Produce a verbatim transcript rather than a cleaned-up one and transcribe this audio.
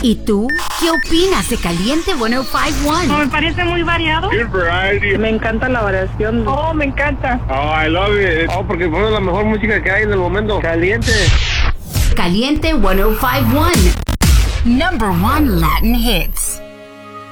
¿Y tú? ¿Qué opinas de Caliente ciento cincuenta y uno? Me parece muy variado. Good variety. Me encanta la variación. Oh, me encanta. Oh, I love it. Oh, porque pone la mejor música que hay en el momento. Caliente. Caliente ciento cincuenta y uno. Number one Latin hits.